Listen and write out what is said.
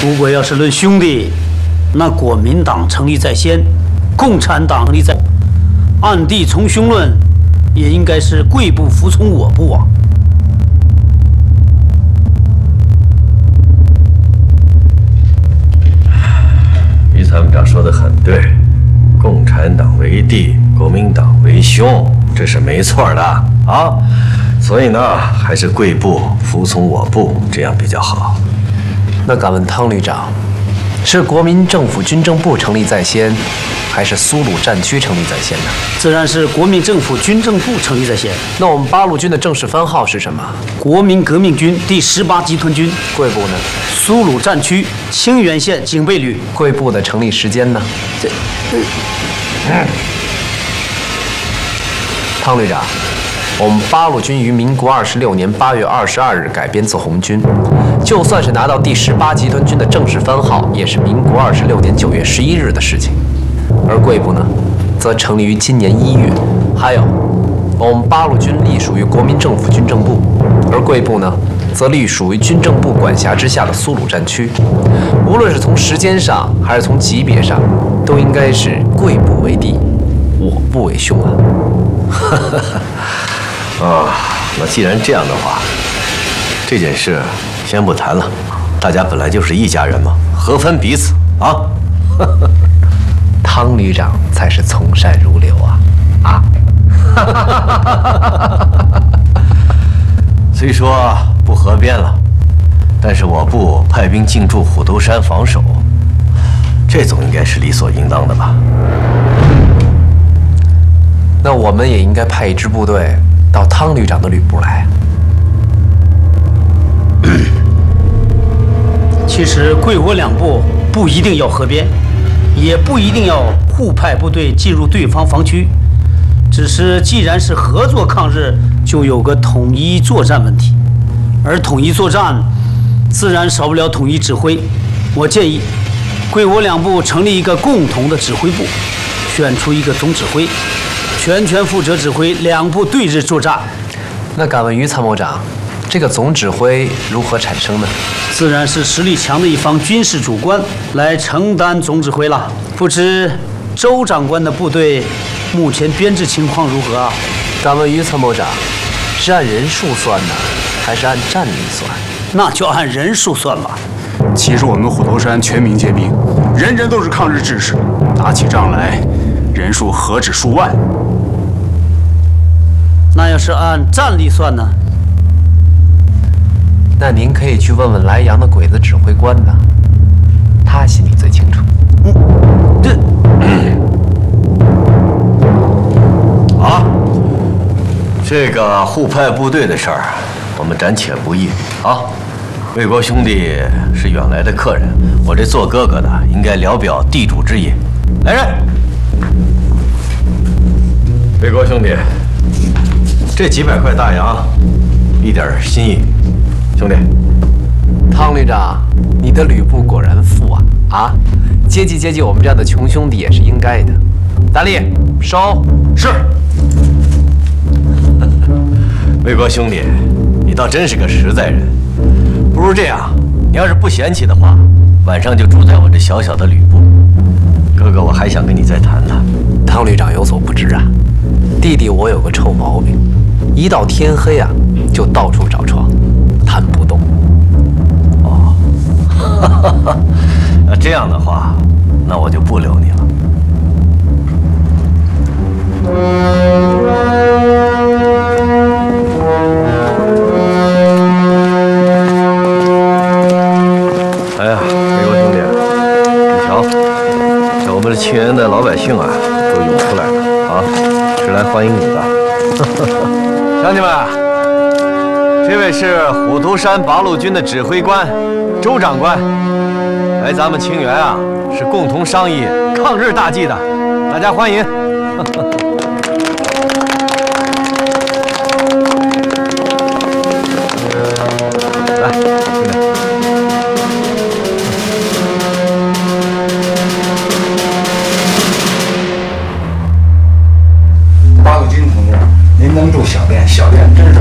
如果要是论兄弟，那国民党成立在先，共产党成立在，按地从兄论，也应该是贵部服从我部啊。 于参谋长说的很对，共产党为帝，国民党为兄，这是没错的啊。所以呢，还是贵部服从我部，这样比较好。 那敢问汤旅长，是国民政府军政部成立在先，还是苏鲁战区成立在先呢？ 自然是国民政府军政部成立在先。 那我们八路军的正式番号是什么？ 国民革命军第18集团军。 贵部呢？ 苏鲁战区清源县警备旅。 贵部的成立时间呢？汤旅长，我们八路军于民国26年8月22日改编自红军，就算是拿到第18集团军的正式番号，也是民国26年9月11日的事情。而贵部呢，则成立于今年1月。还有，我们八路军隶属于国民政府军政部，而贵部呢，则隶属于军政部管辖之下的苏鲁战区。无论是从时间上，还是从级别上，都应该是贵部为帝，我部为兄啊。 那既然这样的话，这件事先不谈了。大家本来就是一家人嘛，何分彼此啊？ 汤旅长才是从善如流啊！ 虽说不合编了，但是我部派兵进驻虎头山防守，这总应该是理所应当的吧？ 那我们也应该派一支部队到汤旅长的旅部来。 其实贵我两部不一定要合编，也不一定要互派部队进入对方防区，只是既然是合作抗日，就有个统一作战问题，而统一作战自然少不了统一指挥。我建议贵我两部成立一个共同的指挥部，选出一个总指挥，全权负责指挥两部对日作战。 那敢问于参谋长，这个总指挥如何产生呢？ 自然是实力强的一方军事主官来承担总指挥了。不知周长官的部队目前编制情况如何啊？ 敢问于参谋长，是按人数算呢，还是按战力算？ 那就按人数算吧。 其实我们虎头山全民皆兵，人人都是抗日志士，打起仗来，人数何止数万。 那要是按战力算呢？ 那您可以去问问莱阳的鬼子指挥官呢，他心里最清楚。 这个互派部队的事儿，我们暂且不议啊。魏国兄弟是远来的客人，我这做哥哥的应该聊表地主之谊。来人，魏国兄弟，这几百块大洋，一点心意，兄弟。 汤旅长，你的旅部果然富啊！接济我们这样的穷兄弟也是应该的。大力，收。 是。 魏国兄弟，你倒真是个实在人。不如这样，你要是不嫌弃的话，晚上就住在我这小小的旅部。哥哥，我还想跟你再谈谈。 汤旅长有所不知啊，弟弟我有个臭毛病，一到天黑就到处找床，谈不动。 那这样的话，那我就不留你了。哎呀，魏国兄弟，你瞧，这我们这清源的老百姓都涌出来了是来欢迎你的。乡亲们，这位是虎头山八路军的指挥官周长官，来咱们清源是共同商议抗日大计的，大家欢迎。